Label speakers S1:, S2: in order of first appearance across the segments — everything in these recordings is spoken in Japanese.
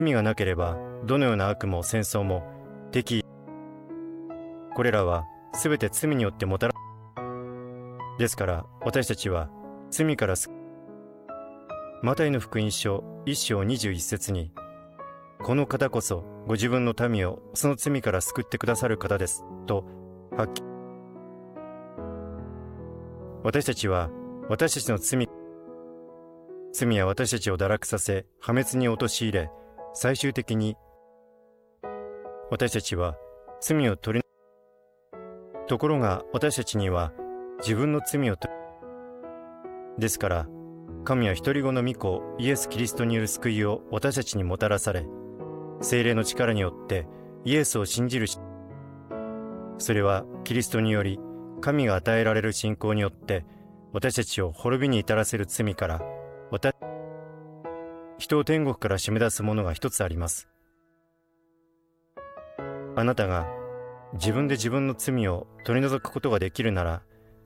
S1: 罪がなければどのような悪も戦争も敵意、これらはすべて罪によってもたらですから、私たちは罪からマタイの福音書1章21節に、この方こそご自分の民をその罪から救ってくださる方ですとはっきり。私たちは私たちの罪は私たちを堕落させ破滅に陥れ、最終的に私たちは罪を取り、ところが私たちには自分の罪をですから、神は一人子の御子イエス・キリストによる救いを私たちにもたらされ、聖霊の力によってイエスを信じる。それはキリストにより神が与えられる信仰によって私たちを滅びに至らせる罪から人を天国から締め出すものが一つあります。あなたが自分で自分の罪を取り除くことができるなら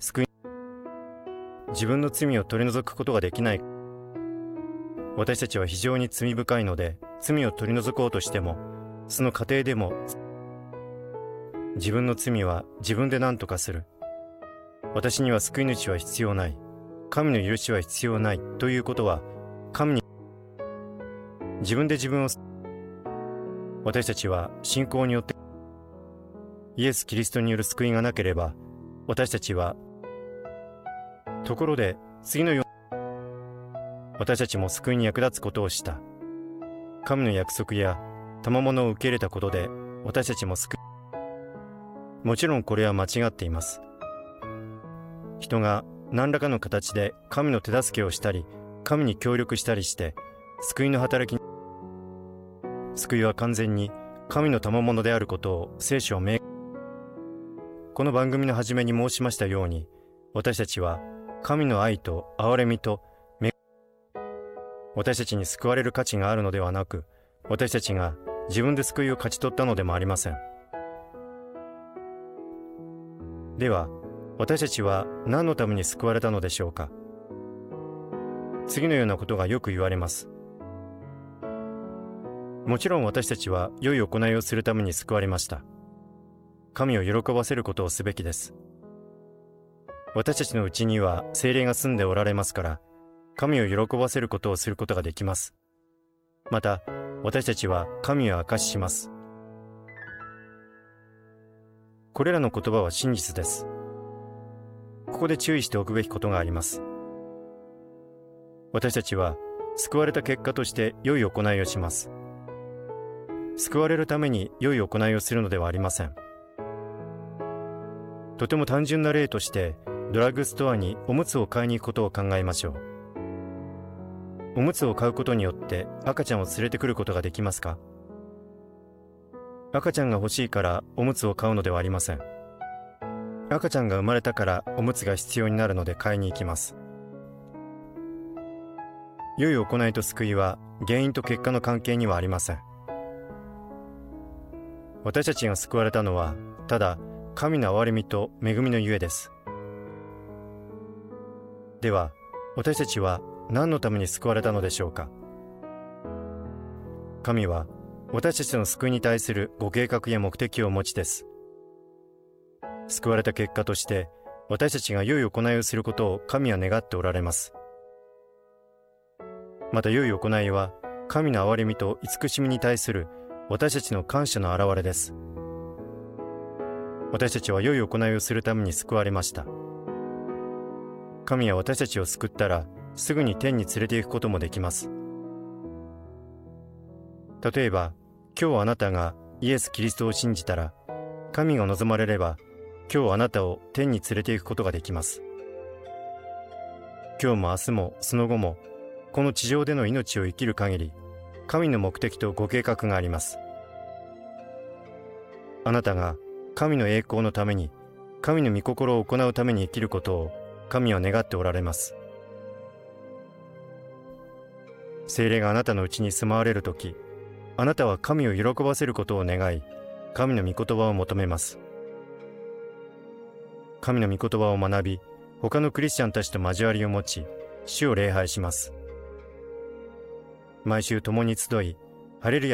S1: 自分の罪を取り除くことができない。私たちは非常に罪深いので、罪を取り除こうとしてもその過程でも自分の罪は自分で何とかする。私には救い主は必要ない。神の許しは必要ないということは、神に自分で自分を私たちは信仰によってイエス・キリストによる救いがなければ、私たちはところで次のように私たちも救いに役立つことをした。神の約束や賜物を受け入れたことで私たちも救い、もちろんこれは間違っています。人が何らかの形で神の手助けをしたり神に協力したりして救いの働き、救いは完全に神の賜物であることを聖書はこの番組の初めに申しましたように、私たちは神の愛と憐れみと私たちに救われる価値があるのではなく、私たちが自分で救いを勝ち取ったのでもありません。では私たちは何のために救われたのでしょうか。次のようなことがよく言われます。もちろん私たちは良い行いをするために救われました。神を喜ばせることをすべきです。私たちのうちには聖霊が住んでおられますから、神を喜ばせることをすることができます。また私たちは神を証しします。これらの言葉は真実です。ここで注意しておくべきことがあります。私たちは救われた結果として良い行いをします。救われるために良い行いをするのではありません。とても単純な例として、ドラッグストアにおむつを買いに行くことを考えましょう。おむつを買うことによって赤ちゃんを連れてくることができますか？赤ちゃんが欲しいからおむつを買うのではありません。赤ちゃんが生まれたからおむつが必要になるので買いに行きます。良い行いと救いは原因と結果の関係にはありません。私たちが救われたのはただ神の憐れみと恵みのゆえです。では私たちは何のために救われたのでしょうか。神は私たちの救いに対するご計画や目的をお持ちです。救われた結果として私たちが良い行いをすることを神は願っておられます。また良い行いは神の憐れみと慈しみに対する私たちの感謝の表れです。私たちは良い行いをするために救われました。神は私たちを救ったらすぐに天に連れて行くこともできます。例えば今日あなたがイエス・キリストを信じたら、神が望まれれば今日あなたを天に連れて行くことができます。今日も明日もその後もこの地上での命を生きる限り、神の目的とご計画があります。あなたが神の栄光のために、神の御心を行うために生きることを神は願っておられます。聖霊があなたのうちに住まわれるとき、あなたは神を喜ばせることを願い、神の御言葉を求めます。神の御言葉を学び、他のクリスチャンたちと交わりを持ち、主を礼拝します。毎週共に集い、 ハレルヤ